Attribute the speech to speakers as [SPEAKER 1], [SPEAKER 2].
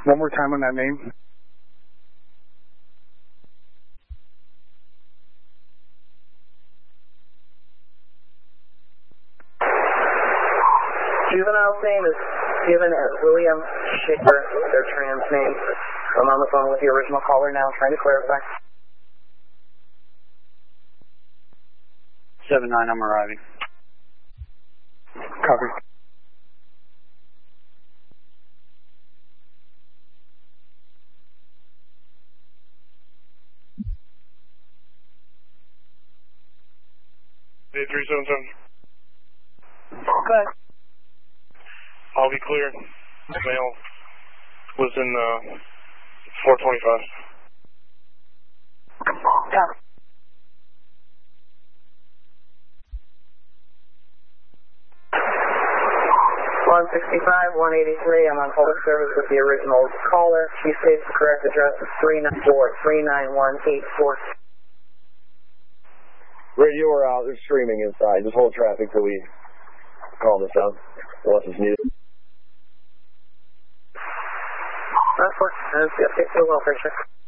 [SPEAKER 1] One more time on that name.
[SPEAKER 2] Juvenile's name is given as William Shaker, their trans name. I'm on the phone with the original caller now, trying to clarify.
[SPEAKER 3] 7-9, I'm arriving.
[SPEAKER 1] Copy.
[SPEAKER 4] Day 377.
[SPEAKER 2] Good.
[SPEAKER 4] I'll be clear. Male was in 425.
[SPEAKER 2] Yeah. $165, 183. I'm on public service with the original caller. She states the correct address is 394-39184.
[SPEAKER 5] Radio are out. They're streaming inside. Just hold traffic till we calm this down. Unless it's needed.
[SPEAKER 2] That's what. That's the welfare check.